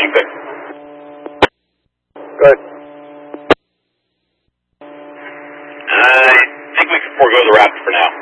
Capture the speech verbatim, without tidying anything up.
getting fixed. Good. I think we can forego the Raptor for now.